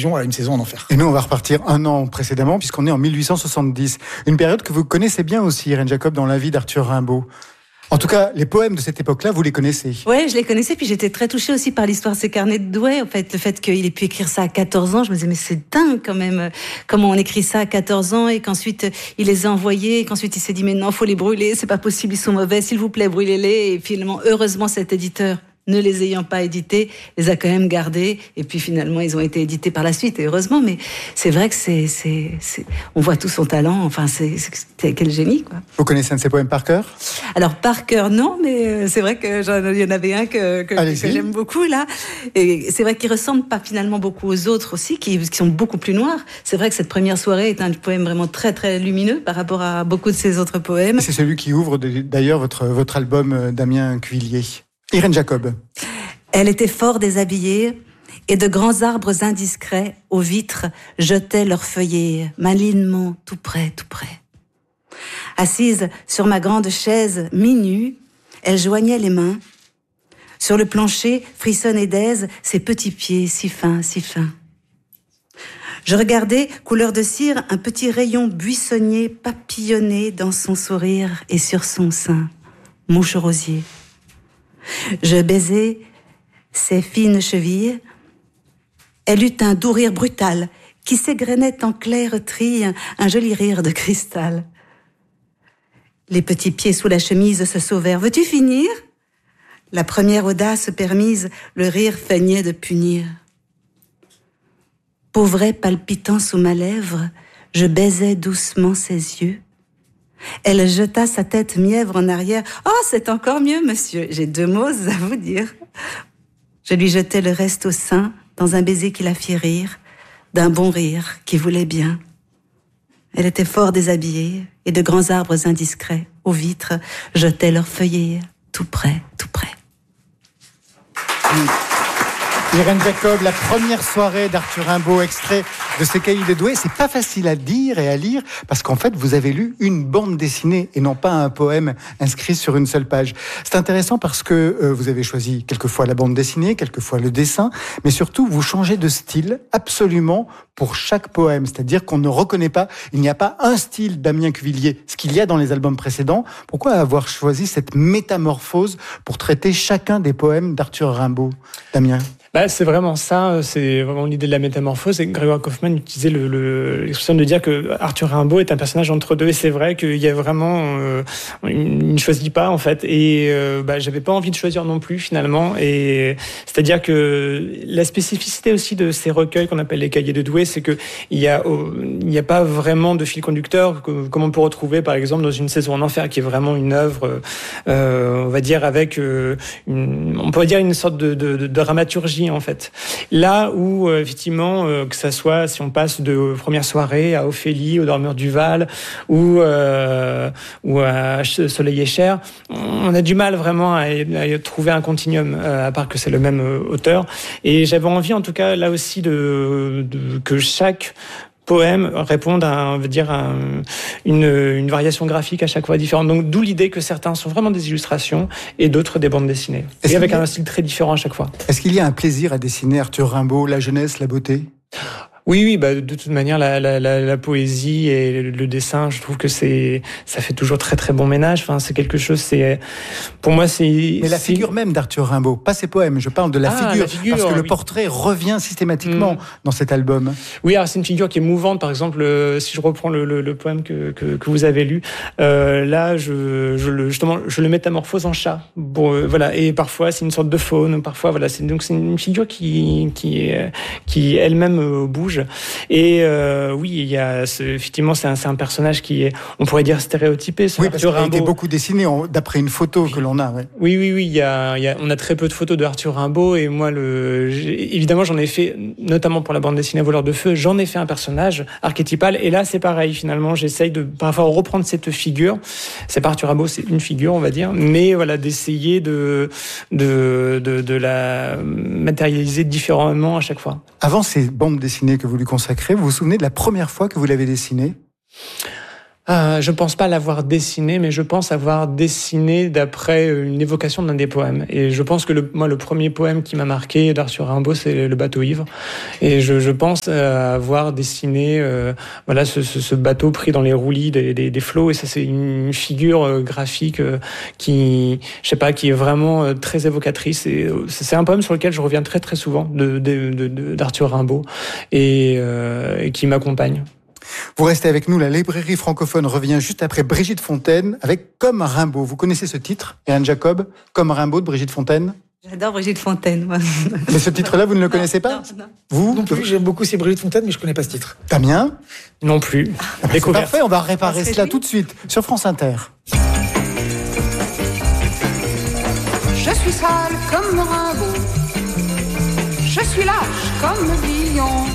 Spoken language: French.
allusion à une saison en enfer. Et nous, on va repartir un an précédemment, puisqu'on est en 1870. Une période que vous connaissez bien aussi, Irène Jacob, dans la vie d'Arthur Rimbaud. En tout cas, les poèmes de cette époque-là, vous les connaissez. Ouais, je les connaissais, puis j'étais très touchée aussi par l'histoire de ces carnets de Douai. En fait, le fait qu'il ait pu écrire ça à 14 ans, je me disais, mais c'est dingue quand même, comment on écrit ça à 14 ans, et qu'ensuite il les a envoyés, et qu'ensuite il s'est dit, mais non, faut les brûler, c'est pas possible, ils sont mauvais, s'il vous plaît, brûlez-les. Et finalement, heureusement, cet éditeur, ne les ayant pas édités, les a quand même gardés, et puis finalement ils ont été édités par la suite, et heureusement. Mais c'est vrai que on voit tout son talent. Enfin, c'est quel génie, quoi. Vous connaissez un de ses poèmes par cœur? Alors par cœur non, mais c'est vrai que il y en avait un que j'aime beaucoup là, et c'est vrai qu'il ressemble pas finalement beaucoup aux autres aussi, qui sont beaucoup plus noirs. C'est vrai que cette première soirée est un poème vraiment très très lumineux par rapport à beaucoup de ses autres poèmes. C'est celui qui ouvre d'ailleurs votre album, Damien Cuvillier. Irène Jacob. Elle était fort déshabillée, et de grands arbres indiscrets aux vitres jetaient leurs feuillets malinement tout près. Assise sur ma grande chaise mi-nue, elle joignait les mains. Sur le plancher frissonnaient d'aise ses petits pieds si fins. Je regardais, couleur de cire, un petit rayon buissonnier papillonner dans son sourire et sur son sein, mouche rosier. Je baisais ses fines chevilles. Elle eut un doux rire brutal qui s'égrenait en claireries, un joli rire de cristal. Les petits pieds sous la chemise se sauvèrent. « Veux-tu finir ?» La première audace permise, le rire feignait de punir. Pauvret palpitant sous ma lèvre, je baisais doucement ses yeux. Elle jeta sa tête mièvre en arrière. « Oh, c'est encore mieux, monsieur, j'ai 2 mots à vous dire. » Je lui jetai le reste au sein, dans un baiser qui la fit rire, d'un bon rire qui voulait bien. Elle était fort déshabillée, et de grands arbres indiscrets, aux vitres, jetaient leurs feuillets, tout près. Irène Jacob, la première soirée d'Arthur Rimbaud, extrait de ses cahiers de Douai. C'est pas facile à dire et à lire, parce qu'en fait, vous avez lu une bande dessinée et non pas un poème inscrit sur une seule page. C'est intéressant parce que vous avez choisi quelquefois la bande dessinée, quelquefois le dessin, mais surtout, vous changez de style absolument pour chaque poème. C'est-à-dire qu'on ne reconnaît pas, il n'y a pas un style Damien Cuvillier, ce qu'il y a dans les albums précédents. Pourquoi avoir choisi cette métamorphose pour traiter chacun des poèmes d'Arthur Rimbaud, Damien ? C'est vraiment ça, c'est vraiment l'idée de la métamorphose. Et Grégoire Kaufmann utilisait l'expression de dire que Arthur Rimbaud est un personnage entre deux. Et c'est vrai qu'il y a vraiment, il ne choisit pas en fait. Et j'avais pas envie de choisir non plus finalement. Et c'est-à-dire que la spécificité aussi de ces recueils qu'on appelle les cahiers de Douai, c'est que il y a pas vraiment de fil conducteur comme on peut retrouver par exemple dans Une saison en enfer, qui est vraiment une œuvre, on va dire avec on pourrait dire une sorte de dramaturgie en fait. Là où effectivement que ça soit si on passe de Première soirée à Ophélie, au Dormeur du Val ou à Soleil et chair, on a du mal vraiment à trouver un continuum à part que c'est le même auteur. Et j'avais envie en tout cas là aussi que chaque poème répondent à, on veut dire, une variation graphique à chaque fois différente. Donc, d'où l'idée que certains sont vraiment des illustrations et d'autres des bandes dessinées. Et avec un style très différent à chaque fois. Est-ce qu'il y a un plaisir à dessiner Arthur Rimbaud, la jeunesse, la beauté ? Oui, de toute manière, la poésie et le dessin, je trouve que ça fait toujours très très bon ménage. Enfin, c'est quelque chose, pour moi, c'est. Mais la figure même d'Arthur Rimbaud, pas ses poèmes. Je parle de la figure, parce que le portrait revient systématiquement dans cet album. Oui, alors c'est une figure qui est mouvante. Par exemple, si je reprends le poème que vous avez lu, là, je le métamorphose en chat. Bon, voilà. Et parfois, c'est une sorte de faune. Parfois, voilà. C'est une figure qui elle-même bouge. Et oui, il y a effectivement, c'est un personnage qui est, on pourrait dire, stéréotypé. Oui, parce qu'il a été beaucoup dessiné d'après une photo que l'on a. Ouais. Oui. On a très peu de photos de Arthur Rimbaud, et moi, évidemment, j'en ai fait, notamment pour la bande dessinée Voleur de feu, j'en ai fait un personnage archétypal. Et là, c'est pareil. Finalement, j'essaye de parfois reprendre cette figure. C'est pas Arthur Rimbaud, c'est une figure, on va dire, mais voilà, d'essayer de la matérialiser différemment à chaque fois. Avant ces bandes dessinées que vous lui consacrez, vous vous souvenez de la première fois que vous l'avez dessinée ? Je pense pas l'avoir dessiné, mais je pense avoir dessiné d'après une évocation d'un des poèmes. Et je pense que le premier poème qui m'a marqué d'Arthur Rimbaud, c'est Le bateau ivre. Et je pense avoir dessiné ce bateau pris dans les roulis des flots. Et ça, c'est une figure graphique qui est vraiment très évocatrice. Et c'est un poème sur lequel je reviens très très souvent d'Arthur Rimbaud et qui m'accompagne. Vous restez avec nous, la librairie francophone revient juste après Brigitte Fontaine avec Comme Rimbaud. Vous connaissez ce titre, Anne Jacob, Comme Rimbaud de Brigitte Fontaine? J'adore Brigitte Fontaine, moi. Mais ce titre-là, vous ne le connaissez pas? Non. Vous? Non plus, j'aime beaucoup Brigitte Fontaine, mais je ne connais pas ce titre. Damien? Non plus. C'est parfait, on va réparer cela tout de suite sur France Inter. Je suis sale comme Rimbaud, je suis lâche comme Villon.